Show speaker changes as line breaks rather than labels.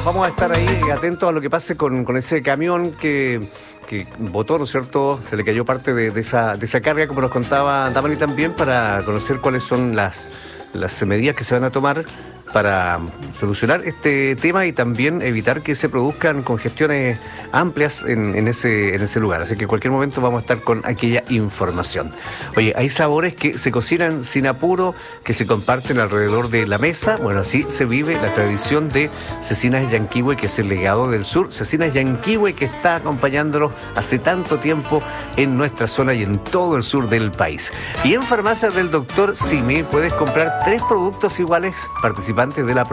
vamos a estar ahí atentos a lo que pase con ese camión que botó, ¿no es cierto? Se le cayó parte de esa carga, como nos contaba Damani también, para conocer cuáles son las medidas que se van a tomar para solucionar este tema y también evitar que se produzcan congestiones amplias en ese lugar. Así que en cualquier momento vamos a estar con aquella información. Oye, hay sabores que se cocinan sin apuro, que se comparten alrededor de la mesa. Bueno, así se vive la tradición de Cecinas Llanquihue, que es el legado del sur. Cecinas Llanquihue, que está acompañándonos hace tanto tiempo en nuestra zona y en todo el sur del país. Y en Farmacias del Dr. Simi puedes comprar 3 productos iguales participantes de la